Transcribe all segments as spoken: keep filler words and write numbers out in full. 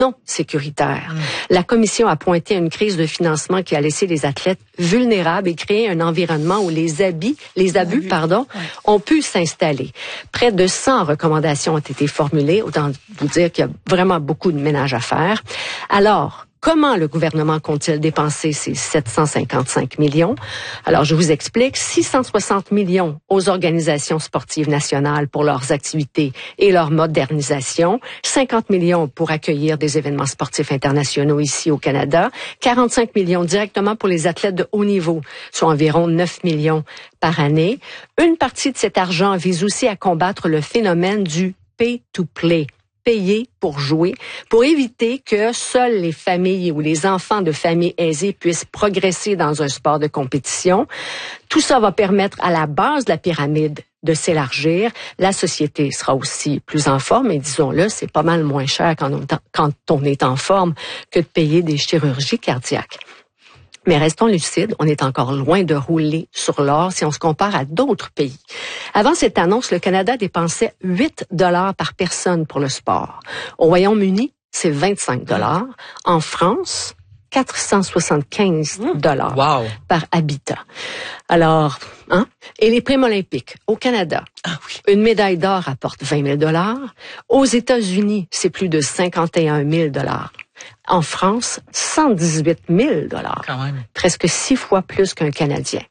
non sécuritaires. Mmh. La Commission a pointé à une crise de financement qui a laissé les athlètes vulnérables et créé un environnement où les abus, les abus, abus. pardon, ouais. ont pu s'installer. Près de cent recommandations ont été formulées, autant vous dire qu'il y a vraiment beaucoup de ménage à faire. Alors, comment le gouvernement compte-t-il dépenser ces sept cent cinquante-cinq millions? Alors, je vous explique. six cent soixante millions aux organisations sportives nationales pour leurs activités et leur modernisation. cinquante millions pour accueillir des événements sportifs internationaux ici au Canada. quarante-cinq millions directement pour les athlètes de haut niveau, soit environ neuf millions par année. Une partie de cet argent vise aussi à combattre le phénomène du pay to play. Payer pour jouer, pour éviter que seules les familles ou les enfants de familles aisées puissent progresser dans un sport de compétition. Tout ça va permettre à la base de la pyramide de s'élargir. La société sera aussi plus en forme et disons-le, c'est pas mal moins cher quand on, quand on est en forme que de payer des chirurgies cardiaques. Mais restons lucides, on est encore loin de rouler sur l'or si on se compare à d'autres pays. Avant cette annonce, le Canada dépensait huit dollars par personne pour le sport. Au Royaume-Uni, c'est vingt-cinq dollars. En France, quatre cent soixante-quinze dollars wow. par habitant. Alors, hein? Et les primes olympiques au Canada. Ah oui. Une médaille d'or rapporte vingt mille dollars. Aux États-Unis, c'est plus de cinquante et un mille dollars. En France, cent dix-huit mille dollars. Quand même. Presque six fois plus qu'un Canadien.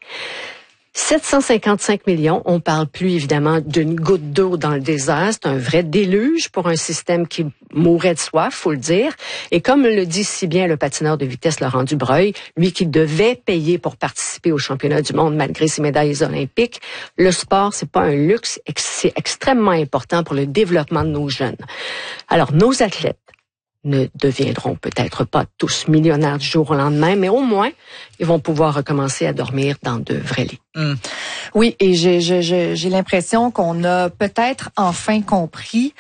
sept cent cinquante-cinq millions, on parle plus évidemment d'une goutte d'eau dans le désert, c'est un vrai déluge pour un système qui mourait de soif, faut le dire. Et comme le dit si bien le patineur de vitesse Laurent Dubreuil, lui qui devait payer pour participer aux championnats du monde malgré ses médailles olympiques, le sport, c'est pas un luxe, c'est extrêmement important pour le développement de nos jeunes. Alors, nos athlètes ne deviendront peut-être pas tous millionnaires du jour au lendemain, mais au moins, ils vont pouvoir recommencer à dormir dans de vrais lits. Mmh. Oui, et j'ai, j'ai, j'ai l'impression qu'on a peut-être enfin compris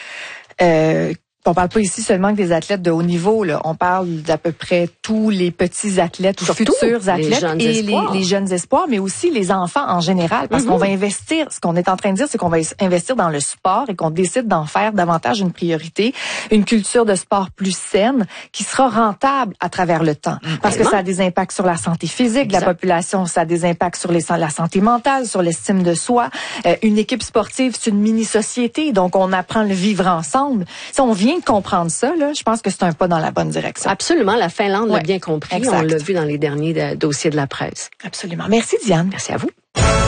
euh, on parle pas ici seulement que des athlètes de haut niveau, là. On parle d'à peu près tous les petits athlètes ou Surtout futurs athlètes les et les, les jeunes espoirs, mais aussi les enfants en général. Parce mm-hmm. qu'on va investir, ce qu'on est en train de dire, c'est qu'on va investir dans le sport et qu'on décide d'en faire davantage une priorité, une culture de sport plus saine qui sera rentable à travers le temps. Mm-hmm. Parce que ça a des impacts sur la santé physique exact. de la population, ça a des impacts sur les, la santé mentale, sur l'estime de soi. Euh, une équipe sportive, c'est une mini-société, donc on apprend le vivre ensemble. Si on vient de comprendre ça, là, je pense que c'est un pas dans la bonne direction. Absolument. La Finlande ouais, l'a bien compris. Exact. On l'a vu dans les derniers dossiers de la presse. Absolument. Merci, Diane. Merci à vous.